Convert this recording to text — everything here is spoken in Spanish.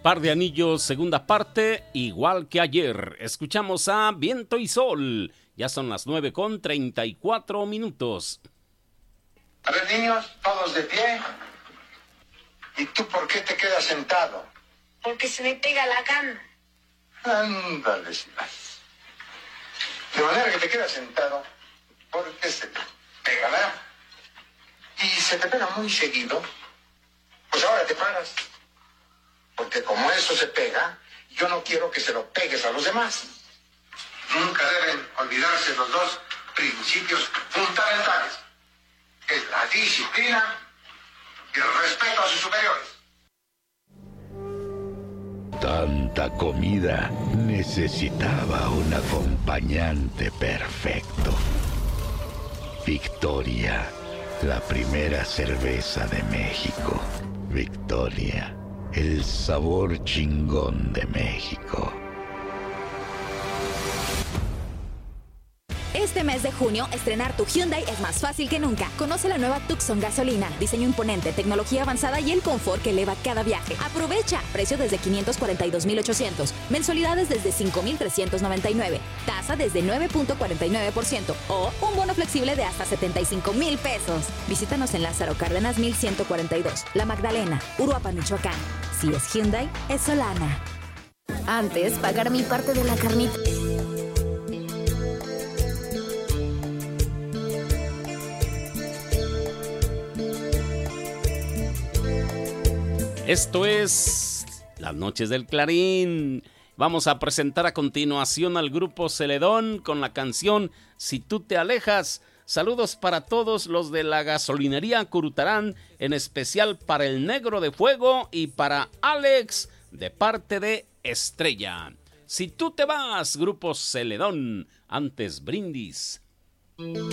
Par de Anillos, segunda parte, igual que ayer. Escuchamos a Viento y Sol. Ya son las 9:34. A ver, niños, todos de pie. ¿Y tú por qué te quedas sentado? Porque se me pega la cama. Ándale, de manera que te quedas sentado porque se te pega, ¿verdad? Y se te pega muy seguido. Pues ahora te paras. Porque como eso se pega, yo no quiero que se lo pegues a los demás. Nunca deben olvidarse los dos principios fundamentales. Es la disciplina y el respeto a sus superiores. Tanta comida necesitaba un acompañante perfecto. Victoria, la primera cerveza de México. Victoria, el sabor chingón de México. Este mes de junio, estrenar tu Hyundai es más fácil que nunca. Conoce la nueva Tucson gasolina, diseño imponente, tecnología avanzada y el confort que eleva cada viaje. Aprovecha, precio desde $542,800, mensualidades desde $5,399, tasa desde 9.49% o un bono flexible de hasta $75,000 pesos. Visítanos en Lázaro Cárdenas 1142, La Magdalena, Uruapan, Michoacán. Si es Hyundai, es Solana. Antes, pagar mi parte de la carnita. Esto es Las Noches del Clarín. Vamos a presentar a continuación al grupo Celedón con la canción Si tú te alejas. Saludos para todos los de la gasolinería Curutarán, en especial para el Negro de Fuego y para Alex, de parte de Estrella. Si tú te vas, grupo Celedón, antes brindis.